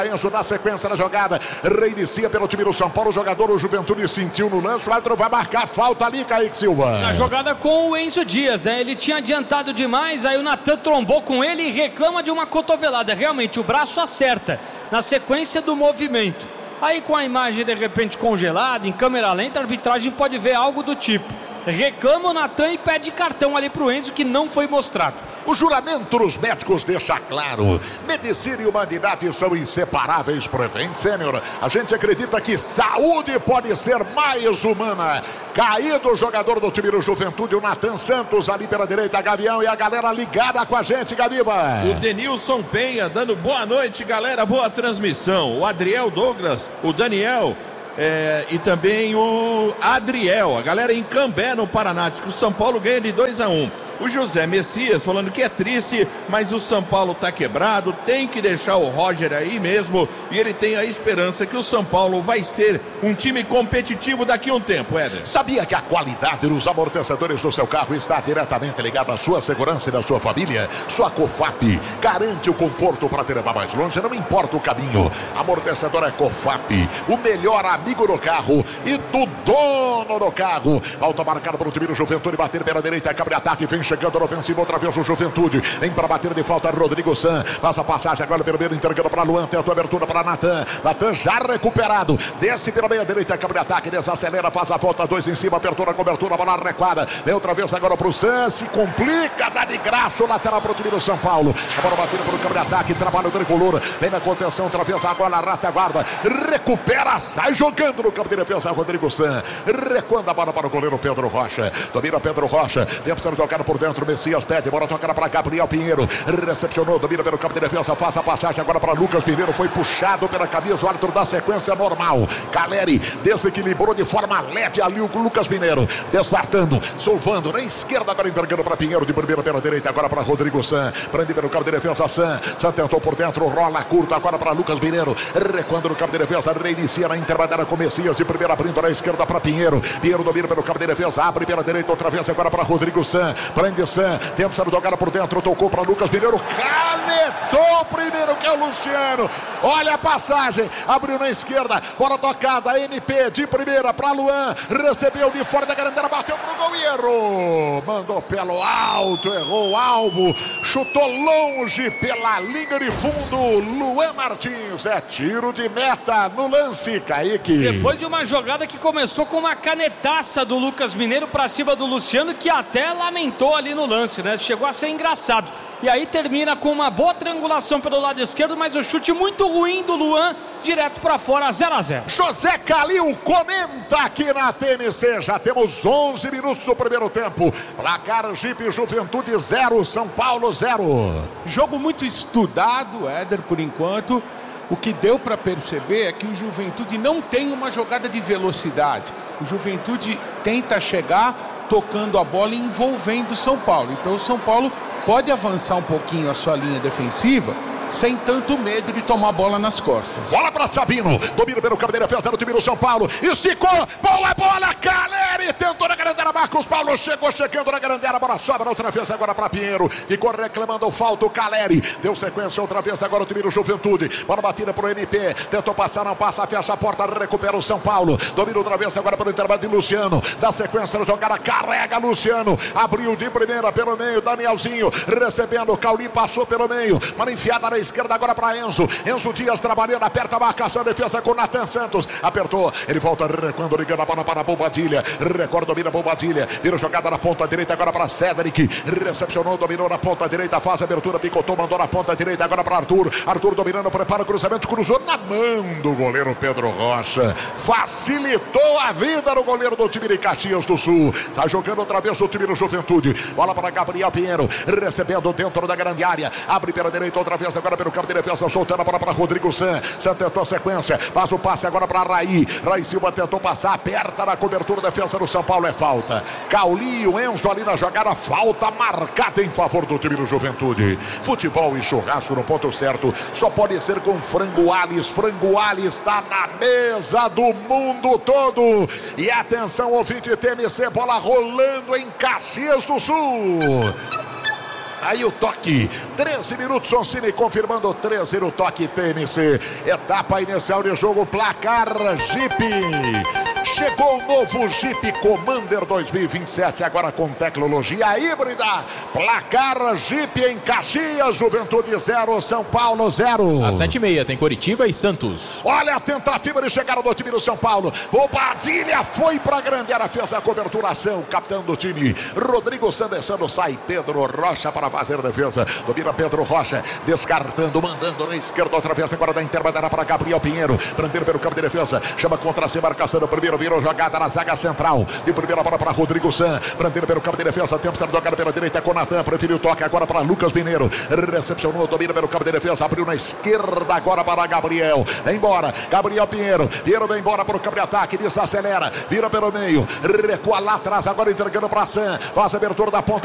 Enzo na sequência da jogada, reinicia pelo time do São Paulo, o jogador, o Juventude sentiu no lance, o árbitro vai marcar falta ali, Kaique Silva. Na jogada com o Enzo Dias, né? Ele tinha adiantado demais, aí o Natan trombou com ele e reclama de uma cotovelada, realmente o braço acerta na sequência do movimento. Aí com a imagem de repente congelada, em câmera lenta, a arbitragem pode ver algo do tipo. Reclama o Natan e pede cartão ali pro Enzo, que não foi mostrado. O juramento dos médicos deixa claro: medicina e humanidade são inseparáveis. Prevent Sênior, a gente acredita que saúde pode ser mais humana. Caído o jogador do time do Juventude, o Natan Santos ali pela direita, Gavião, e a galera ligada com a gente, Gaviva. O Denilson Penha dando boa noite, galera, boa transmissão. O Adriel Douglas, o Daniel e também o Adriel, a galera em Cambé, no Paraná, diz que o São Paulo ganha de 2-1. O José Messias falando que é triste, mas o São Paulo tá quebrado, tem que deixar o Roger aí mesmo, e ele tem a esperança que o São Paulo vai ser um time competitivo daqui a um tempo, Éder. Sabia que a qualidade dos amortecedores do seu carro está diretamente ligada à sua segurança e da sua família? Sua Cofap garante o conforto para te levar mais longe, não importa o caminho. Amortecedor é Cofap, o melhor amigo do carro e do dono do carro. Falta marcada para o time do Juventude, bater pela direita, cabre ataque, vem chegando no ofensivo, outra vez o Juventude, vem para bater de falta Rodrigo San, faz a passagem agora pelo meio, entregando para Luan, tenta a abertura para Natan já recuperado, desce pela meia direita, câmbio de ataque, desacelera, faz a volta, 2 em cima, abertura, cobertura, bola recuada, vem outra vez agora para o San, se complica, dá de graça o lateral para o time do São Paulo, a bola batida para o câmbio de ataque, trabalha o tricolor, vem na contenção, outra vez agora a retaguarda, recupera, sai jogando no campo de defesa, Rodrigo San, recuando a bola para o goleiro Pedro Rocha, domina Pedro Rocha, deve ser tocado por dentro, Messias pede, bola tocada para Gabriel Pinheiro, recepcionou, domina pelo campo de defesa, faz a passagem agora para Lucas Pinheiro, foi puxado pela camisa, o árbitro da sequência normal, Caleri desequilibrou de forma leve ali o Lucas Pinheiro, desfartando, solvando na esquerda, agora entregando para Pinheiro, de primeira pela direita, agora para Rodrigo San, prende pelo campo de defesa, San tentou por dentro, rola curta, agora para Lucas Pinheiro, recuando no campo de defesa, reinicia na intermediária com Messias, de primeira abrindo na esquerda para Pinheiro, Pinheiro domina pelo campo de defesa, abre pela direita, outra vez agora para Rodrigo San, prende San, tempo sendo tocada por dentro, tocou para Lucas Pinheiro, canetou primeiro que é o Luciano, olha a passagem, abriu na esquerda, bola tocada, MP de primeira para Luan, recebeu de fora da grandela, bateu pro gol e errou, mandou pelo alto, errou o alvo, chutou longe pela linha de fundo, Luan Martins, é tiro de meta no lance, Kaique. Depois de uma jogada que começou com uma canetaça do Lucas Mineiro para cima do Luciano, que até lamentou ali no lance, né? Chegou a ser engraçado. E aí termina com uma boa triangulação pelo lado esquerdo, mas o chute muito ruim do Luan, direto para fora, 0-0. José Calil comenta aqui na TMC, já temos 11 minutos do primeiro tempo, placar Jeep Juventude 0, São Paulo 0. Jogo muito estudado, Éder, por enquanto. O que deu para perceber é que o Juventude não tem uma jogada de velocidade. O Juventude tenta chegar tocando a bola e envolvendo o São Paulo. Então o São Paulo pode avançar um pouquinho a sua linha defensiva sem tanto medo de tomar a bola nas costas. Bola para Sabino, domina pelo campo de defesa do time do São Paulo, esticou, boa bola, Caleri tentou na grandela, Marcos Paulo chegou chegando na grandela, bola sobra outra vez agora para Pinheiro, ficou reclamando falta o Caleri, deu sequência outra vez agora o time do Juventude, bola batida pro MP, tentou passar, não passa, fecha a porta, recupera o São Paulo, domina outra vez agora pelo intervalo de Luciano, dá sequência na jogada, carrega Luciano, abriu de primeira pelo meio, Danielzinho, recebendo, Cauli passou pelo meio, para enfiada na esquerda agora para Enzo Dias trabalhando, aperta a marcação, defesa com Natan Santos, apertou, ele volta recuando, ligando a bola para Bombadilha, recorda, domina Bombadilha, vira jogada na ponta direita agora para Cedric, recepcionou, dominou na ponta direita, faz a abertura, picotou, mandou na ponta direita agora para Arthur dominando, prepara o cruzamento, cruzou na mão do goleiro Pedro Rocha, facilitou a vida do goleiro do time de Caxias do Sul, sai jogando outra vez o time do Juventude, bola para Gabriel Pinheiro, recebendo dentro da grande área, abre pela direita outra vez agora pelo campo de defesa, soltando a bola para Rodrigo San tentou a sequência, faz o passe agora para Raí Silva tentou passar, aperta na cobertura, defesa do São Paulo, é falta, Cauli e o Enzo ali na jogada, falta marcada em favor do time do Juventude. Futebol e churrasco no ponto certo, só pode ser com Frango Alves está na mesa do mundo todo, e atenção ouvinte TMC, bola rolando em Caxias do Sul. Aí o toque, 13 minutos, Oncine confirmando 13 no toque TMC. Etapa inicial de jogo, placar Jeep. Chegou o novo Jeep Commander 2027, agora com tecnologia híbrida. Placar Jeep em Caxias, Juventude 0, São Paulo 0. Às 7h30 tem Coritiba e Santos. Olha a tentativa de chegar do time do São Paulo. O Padilha foi pra grande área, fez a coberturação. Capitão do time, Rodrigo Sandessano, sai Pedro Rocha para fazer a defesa. Domina Pedro Rocha, descartando, mandando na esquerda outra vez. Agora da intermediária para Gabriel Pinheiro. Prandeiro pelo campo de defesa, chama contra a marcação do primeiro, virou jogada na zaga central. De primeira bola para Rodrigo San. Prandeiro pelo campo de defesa, tempo sendo jogada pela direita com Natan. Preferiu o toque agora para Lucas Mineiro. Recepcionou, domina pelo campo de defesa, abriu na esquerda agora para Gabriel. Vem embora, Gabriel Pinheiro. Pinheiro vem embora para o campo de ataque, desacelera, vira pelo meio, recua lá atrás, agora entregando para San. Faz a abertura da ponta